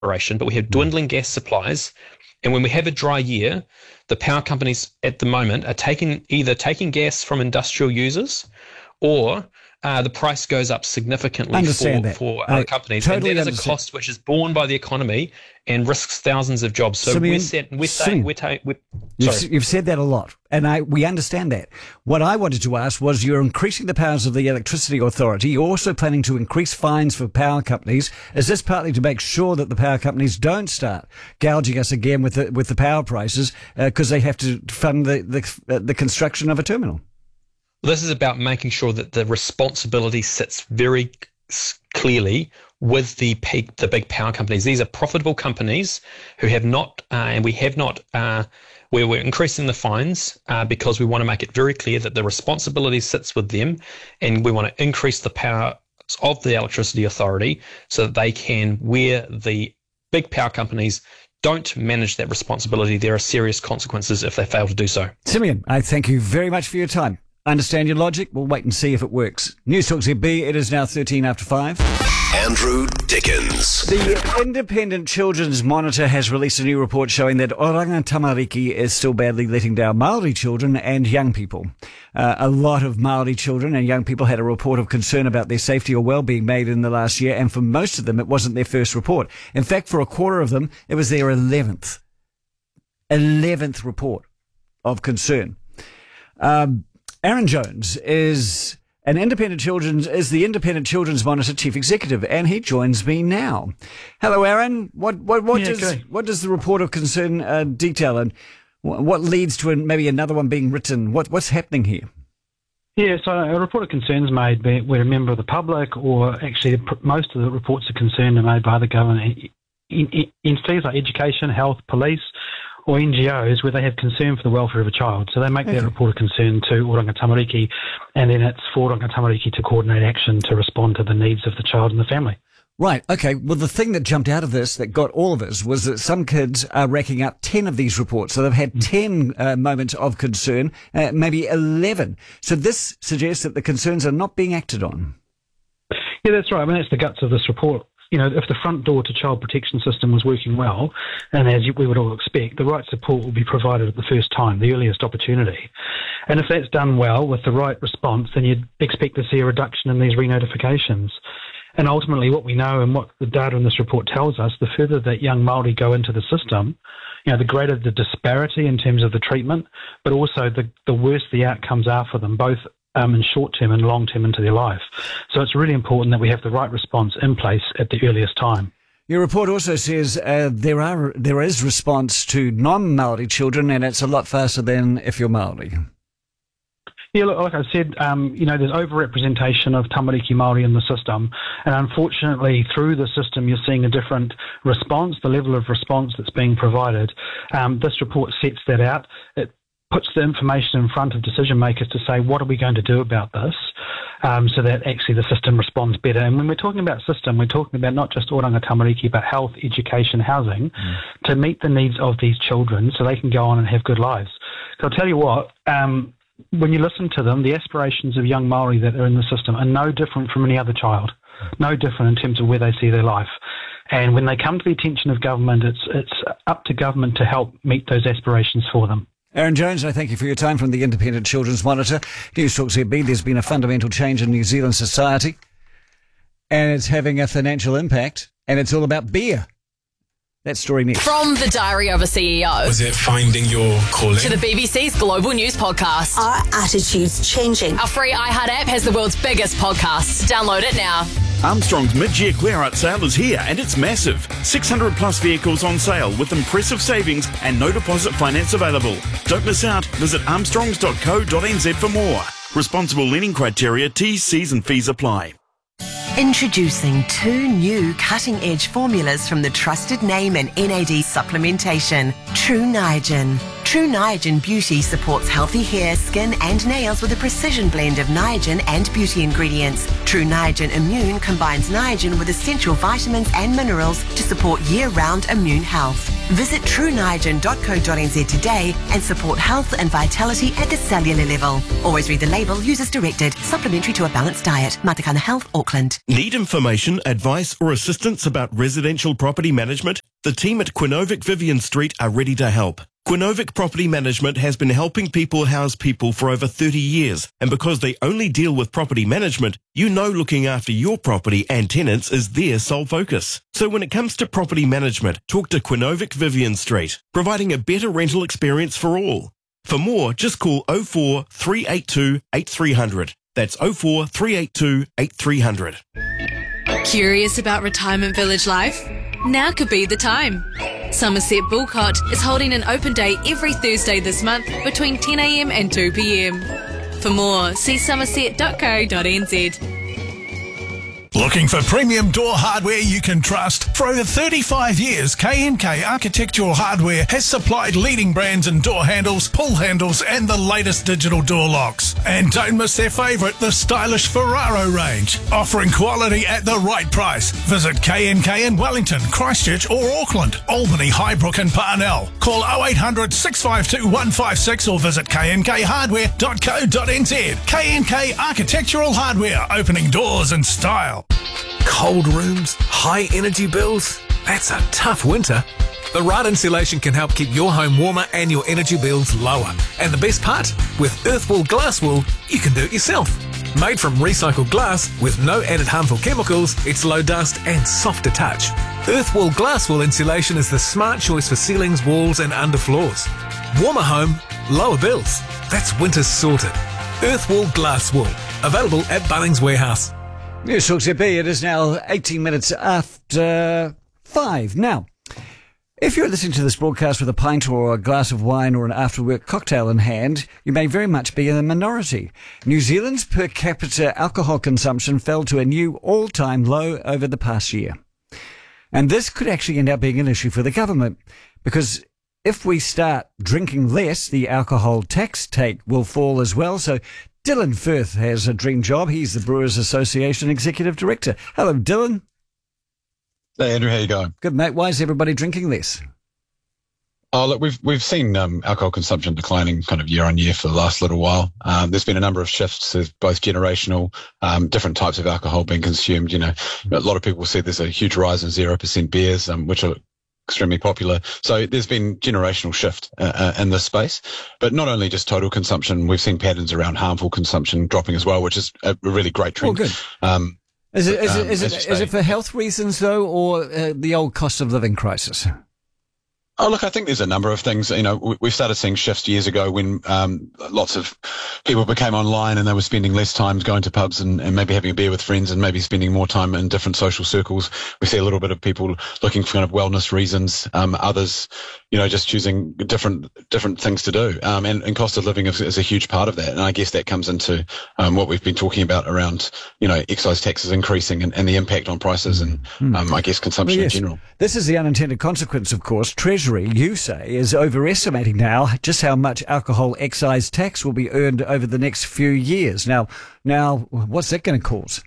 operation, but we have dwindling gas supplies. And when we have a dry year, the power companies at the moment are either taking gas from industrial users, or the price goes up significantly for other companies. Totally, and that is a cost which is borne by the economy and risks thousands of jobs. So Simeon, you've said that a lot, and we understand that. What I wanted to ask was, you're increasing the powers of the Electricity Authority. You're also planning to increase fines for power companies. Is this partly to make sure that the power companies don't start gouging us again with the power prices because they have to fund the construction of a terminal? This is about making sure that the responsibility sits very clearly with the big power companies. These are profitable companies who have not, and we have not, where we're increasing the fines because we want to make it very clear that the responsibility sits with them, and we want to increase the power of the Electricity Authority so that they can, where the big power companies don't manage that responsibility, there are serious consequences if they fail to do so. Simeon, I thank you very much for your time. Understand your logic. We'll wait and see if it works. News Talk ZB, it is now 13 after 5. Andrew Dickens. The Independent Children's Monitor has released a new report showing that Oranga Tamariki is still badly letting down Māori children and young people. A lot of Māori children and young people had a report of concern about their safety or well-being made in the last year, and for most of them, it wasn't their first report. In fact, for a quarter of them, it was their 11th report of concern. Aaron Jones is the Independent Children's Monitor Chief Executive, and he joins me now. Hello, Aaron. What does the report of concern detail, and what leads to maybe another one being written? What's happening here? Yeah, so a report of concern is made where a member of the public, or actually most of the reports of concern are made by the government entities like education, health, police, or NGOs, where they have concern for the welfare of a child. So they make that report of concern to Oranga Tamariki, and then it's for Oranga Tamariki to coordinate action to respond to the needs of the child and the family. Right, okay. Well, the thing that jumped out of this that got all of us was that some kids are racking up 10 of these reports. So they've had 10 moments of concern, maybe 11. So this suggests that the concerns are not being acted on. Yeah, that's right. I mean, that's the guts of this report. You know, if the front door to child protection system was working well, and as we would all expect, the right support will be provided at the first time, the earliest opportunity. And if that's done well with the right response, then you'd expect to see a reduction in these re-notifications. And ultimately what we know and what the data in this report tells us, the further that young Māori go into the system, you know, the greater the disparity in terms of the treatment, but also the worse the outcomes are for them, both in short term and long term into their life. So it's really important that we have the right response in place at the earliest time. Your report also says there is response to non-Māori children, and it's a lot faster than if you're Māori. Yeah, look, like I said, you know, there's overrepresentation of Tamariki Māori in the system, and unfortunately through the system you're seeing a different response, the level of response that's being provided. This report sets that out. It puts the information in front of decision makers to say, what are we going to do about this, so that actually the system responds better. And when we're talking about system, we're talking about not just Oranga Tamariki, but health, education, housing, to meet the needs of these children so they can go on and have good lives. So I'll tell you what, when you listen to them, the aspirations of young Māori that are in the system are no different from any other child, no different in terms of where they see their life. And when they come to the attention of government, it's up to government to help meet those aspirations for them. Aaron Jones, I thank you for your time from the Independent Children's Monitor. News Talk ZB, there's been a fundamental change in New Zealand society, and it's having a financial impact, and it's all about beer. That story next. From the Diary of a CEO. Was it finding your calling? To the BBC's Global News Podcast. Our attitude's changing. Our free iHeart app has the world's biggest podcasts. Download it now. Armstrong's mid-year clear-out sale is here, and it's massive. 600 plus vehicles on sale with impressive savings and no deposit finance available. Don't miss out. Visit armstrongs.co.nz for more. Responsible lending criteria, T's, C's and fees apply. Introducing 2 new cutting-edge formulas from the trusted name in NAD supplementation, True Niagen. True Niagen Beauty supports healthy hair, skin and nails with a precision blend of Niagen and beauty ingredients. True Niagen Immune combines Niagen with essential vitamins and minerals to support year-round immune health. Visit trueniagen.co.nz today and support health and vitality at the cellular level. Always read the label, use as directed. Supplementary to a balanced diet. Matakana Health, Auckland. Need information, advice or assistance about residential property management? The team at Quinovic Vivian Street are ready to help. Quinovic Property Management has been helping people house people for over 30 years, and because they only deal with property management, you know looking after your property and tenants is their sole focus. So when it comes to property management, talk to Quinovic Vivian Street, providing a better rental experience for all. For more, just call 04 382 8300. That's 04 382 8300. Curious about retirement village life? Now could be the time. Somerset Bulcott is holding an open day every Thursday this month between 10 a.m. and 2 p.m. For more, see somerset.co.nz. Looking for premium door hardware you can trust? For over 35 years, K&K Architectural Hardware has supplied leading brands in door handles, pull handles and the latest digital door locks. And don't miss their favourite, the stylish Ferraro range. Offering quality at the right price. Visit K&K in Wellington, Christchurch or Auckland, Albany, Highbrook and Parnell. Call 0800 652 156 or visit knkhardware.co.nz. K&K Architectural Hardware, opening doors in style. Cold rooms, high energy bills. That's a tough winter. The right insulation can help keep your home warmer and your energy bills lower. And the best part? With Earthwall Glass Wool, you can do it yourself. Made from recycled glass with no added harmful chemicals, it's low dust and soft to touch. Earthwall Glass Wool insulation is the smart choice for ceilings, walls and underfloors. Warmer home, lower bills. That's winter sorted. Earthwall Glass Wool. Available at Bunnings Warehouse. Yes, Hawksby, it is now 18 minutes after 5. Now, if you're listening to this broadcast with a pint or a glass of wine or an after-work cocktail in hand, you may very much be in the minority. New Zealand's per capita alcohol consumption fell to a new all-time low over the past year. And this could actually end up being an issue for the government, because if we start drinking less, the alcohol tax take will fall as well. So Dylan Firth has a dream job. He's the Brewers Association Executive Director. Hello, Dylan. Hey, Andrew, how you going? Good, mate. Why is everybody drinking less? Oh, look, we've seen alcohol consumption declining kind of year on year for the last little while. There's been a number of shifts of both generational, different types of alcohol being consumed. You know, a lot of people see there's a huge rise in 0% beers, which are extremely popular. So there's been generational shift in this space, but not only just total consumption, we've seen patterns around harmful consumption dropping as well, which is a really great trend. Oh, good. Is it for health reasons though, or the old cost of living crisis? Oh, look, I think there's a number of things. You know, we started seeing shifts years ago when lots of people became online and they were spending less time going to pubs and maybe having a beer with friends and maybe spending more time in different social circles. We see a little bit of people looking for kind of wellness reasons, others, you know, just choosing different things to do. And cost of living is a huge part of that. And I guess that comes into what we've been talking about around, you know, excise taxes increasing and the impact on prices and I guess consumption in general. This is the unintended consequence, of course. Treasury, you say, is overestimating now just how much alcohol excise tax will be earned over the next few years. Now, what's that going to cause?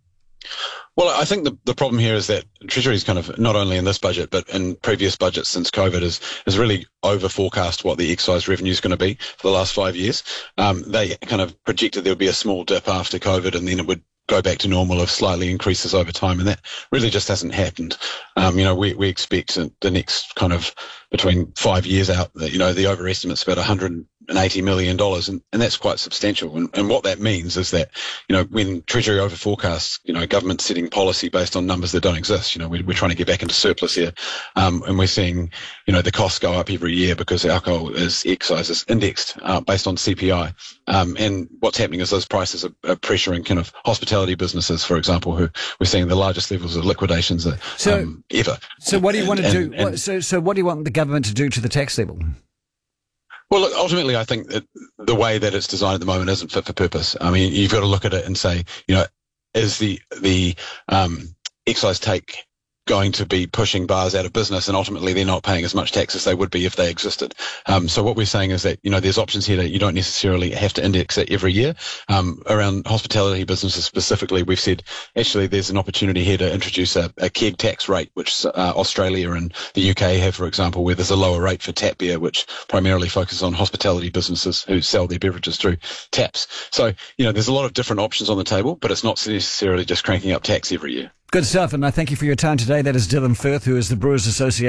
Well, I think the problem here is that Treasury is kind of not only in this budget, but in previous budgets since COVID is really over forecast what the excise revenue is going to be for the last 5 years. They kind of projected there would be a small dip after COVID and then it would go back to normal of slightly increases over time, and that really just hasn't happened. You know, we expect the next kind of between 5 years out that, you know, the overestimate's about $180 million, and that's quite substantial. And what that means is that, you know, when Treasury over forecasts, you know, government setting policy based on numbers that don't exist, you know, we're trying to get back into surplus here, and we're seeing, you know, the costs go up every year because alcohol excise is indexed based on CPI. And what's happening is those prices are pressuring kind of hospitality businesses, for example, who we're seeing the largest levels of liquidations ever. So what do you want to do? So what do you want the government to do to the tax level? Well, look, ultimately, I think that the way that it's designed at the moment isn't fit for purpose. I mean, you've got to look at it and say, you know, is the excise take going to be pushing bars out of business, and ultimately they're not paying as much tax as they would be if they existed. So what we're saying is that, there's options here that you don't necessarily have to index it every year. Around hospitality businesses specifically, we've said actually there's an opportunity here to introduce a keg tax rate, which Australia and the UK have, for example, where there's a lower rate for tap beer, which primarily focuses on hospitality businesses who sell their beverages through taps. So, there's a lot of different options on the table, but it's not necessarily just cranking up tax every year. Good stuff, and I thank you for your time today. That is Dylan Firth, who is the Brewers Association